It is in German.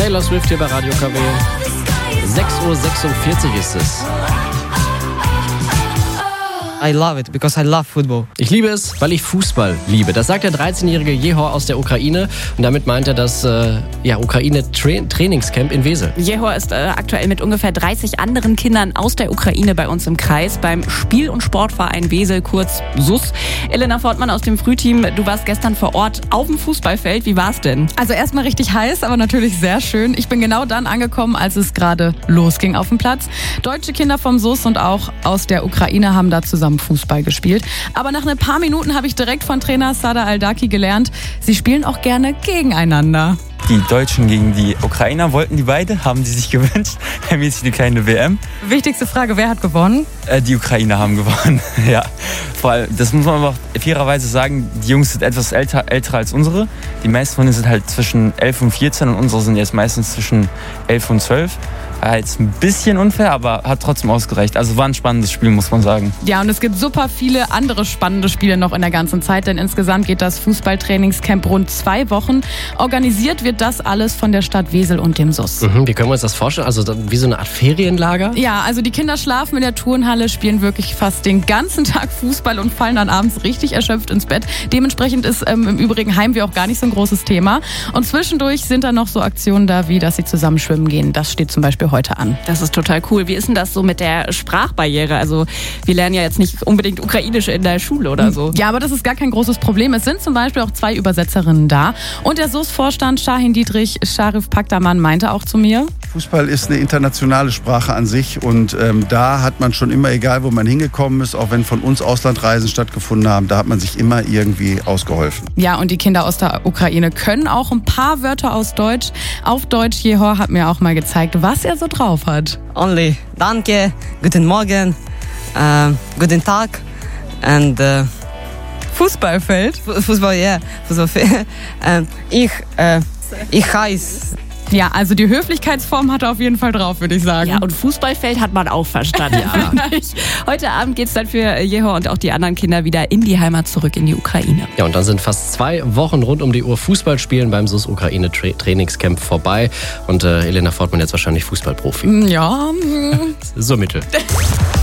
Taylor Swift hier bei Radio KW. 6:46 Uhr ist es. I love it because I love football. Ich liebe es, weil ich Fußball liebe. Das sagt der 13-jährige Jehor aus der Ukraine. Und damit meint er das Ukraine-Trainingscamp in Wesel. Jehor ist aktuell mit ungefähr 30 anderen Kindern aus der Ukraine bei uns im Kreis beim Spiel- und Sportverein Wesel, kurz SUS. Elena Fortmann aus dem Frühteam, du warst gestern vor Ort auf dem Fußballfeld. Wie war's denn? Also erstmal richtig heiß, aber natürlich sehr schön. Ich bin genau dann angekommen, als es gerade losging auf dem Platz. Deutsche Kinder vom SUS und auch aus der Ukraine haben da zusammen Fußball gespielt. Aber nach ein paar Minuten habe ich direkt von Trainer Sada Aldaki gelernt, sie spielen auch gerne gegeneinander. Die Deutschen gegen die Ukrainer wollten die beide, haben die sich gewünscht. Mäßig eine kleine WM. Wichtigste Frage, wer hat gewonnen? Die Ukrainer haben gewonnen, ja. Vor allem, das muss man aber fairerweise sagen, die Jungs sind etwas älter als unsere. Die meisten von denen sind halt zwischen 11 und 14 und unsere sind jetzt meistens zwischen 11 und 12. Jetzt ein bisschen unfair, aber hat trotzdem ausgereicht. Also war ein spannendes Spiel, muss man sagen. Ja, und es gibt super viele andere spannende Spiele noch in der ganzen Zeit, denn insgesamt geht das Fußballtrainingscamp rund 2 Wochen. Organisiert wird das alles von der Stadt Wesel und dem SUS. Wie können wir uns das vorstellen? Also wie so eine Art Ferienlager? Ja, also die Kinder schlafen in der Turnhalle, spielen wirklich fast den ganzen Tag Fußball und fallen dann abends richtig erschöpft ins Bett. Dementsprechend ist im Übrigen Heimweh auch gar nicht so ein großes Thema. Und zwischendurch sind dann noch so Aktionen da, wie dass sie zusammen schwimmen gehen. Das steht zum Beispiel heute an. Das ist total cool. Wie ist denn das so mit der Sprachbarriere? Also wir lernen ja jetzt nicht unbedingt Ukrainisch in der Schule oder so. Ja, aber das ist gar kein großes Problem. Es sind zum Beispiel auch 2 Übersetzerinnen da. Und der SUS-Vorstand Shahin Dietrich Sharif Paktaman meinte auch zu mir: Fußball ist eine internationale Sprache an sich und da hat man schon immer, egal wo man hingekommen ist, auch wenn von uns Auslandreisen stattgefunden haben, da hat man sich immer irgendwie ausgeholfen. Ja, und die Kinder aus der Ukraine können auch ein paar Wörter aus Deutsch. Auf Deutsch, Jehor hat mir auch mal gezeigt, was er so drauf hat. Only danke, guten Morgen, guten Tag and Fußballfeld. Fußball, ja, Fußballfeld. Ich heiß. Ja, also die Höflichkeitsform hat er auf jeden Fall drauf, würde ich sagen. Ja, und Fußballfeld hat man auch verstanden. Ja. Heute Abend geht es dann für Jehor und auch die anderen Kinder wieder in die Heimat zurück in die Ukraine. Ja, und dann sind fast 2 Wochen rund um die Uhr Fußballspielen beim SUS Ukraine Trainingscamp vorbei. Und Elena Fortmann jetzt wahrscheinlich Fußballprofi. Ja. So mittel.